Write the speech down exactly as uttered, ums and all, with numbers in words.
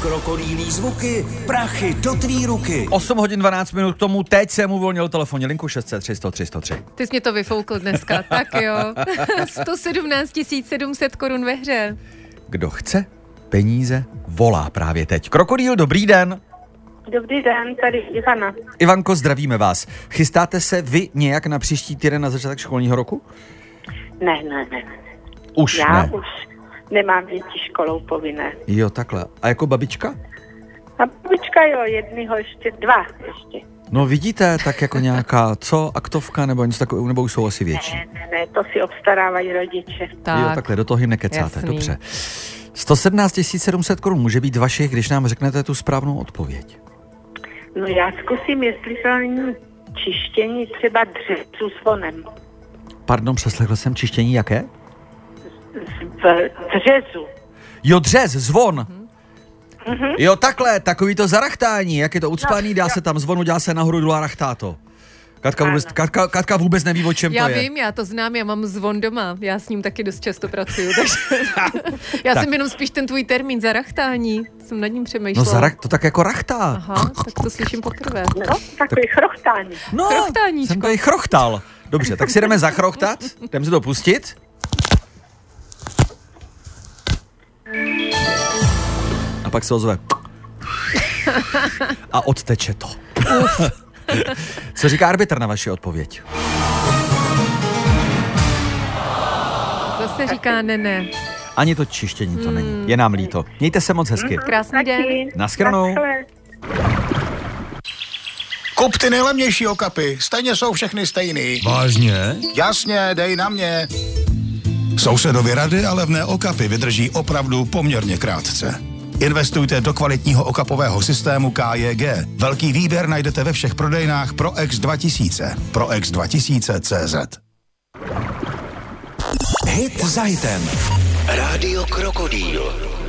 Krokodýlí zvuky, prachy do tvý ruky. osm hodin dvanáct minut k tomu, teď jsem uvolnil telefonní linku šest set tři sto tři sto tři. Ty jsi mě to vyfoukl dneska, tak jo. sto sedmnáct tisíc sedm set korun ve hře. Kdo chce peníze, volá právě teď. Krokodýl, dobrý den. Dobrý den, tady Ivana. Ivanko, zdravíme vás. Chystáte se vy nějak na příští týden na začátek školního roku? Ne, ne, ne. Už Já ne. už nemám děti školou povinné. Jo, takhle. A jako babička? A babička jo, jednyho ještě, dva ještě. No vidíte, tak jako nějaká, co, aktovka nebo něco takového, nebo už jsou asi větší? Ne, ne, ne, to si obstarávají rodiče. Tak. Jo, takhle, do toho jim nekecáte, Jasný. dobře. sto sedmnáct tisíc sedm set korun může být vašich, když nám řeknete tu správnou odpověď. No já zkusím, jestli to není čištění třeba dřezu s vonem. Pardon, přeslechl jsem čištění jaké? V dřezu. Jo, dřez, zvon. Mm-hmm. Jo, takhle, takový to zarachtání, jak je to ucpaný, dá se tam zvonu, dělá se nahoru, dolů a rachtá to. Katka vůbec, Katka, Katka vůbec neví, o čem Já to je. vím, já to znám, já mám zvon doma, já s ním taky dost často pracuju, takže já Tak. jsem jenom spíš ten tvůj termín zarachtání, jsem nad ním No přemýšlela. zarak, to tak jako rachtá. Aha, tak to slyším poprvé. No, takový chrochtání. No, Chrochtáníčko. jsem tady chrochtal. Dobře, tak si jdeme zachrochtat, jdeme si to pustit. A pak se ozve. A odteče to. Co říká arbitr na vaši odpověď? Zase říká ne, ne. Ani to čištění to není. Je nám líto. Mějte se moc hezky. Krásný den. Naschranou. Naschle. Kup ty nejlevnější okapy, stejně jsou všechny stejný. Vážně? Jasně, dej na mě. Sousedovi rady a levné okapy vydrží opravdu poměrně krátce. Investujte do kvalitního okapového systému K J G. Velký výběr najdete ve všech prodejnách ProX dva tisíce. ProX dva tisíce tečka cé zet. Hit za hitem. Rádio Krokodýl.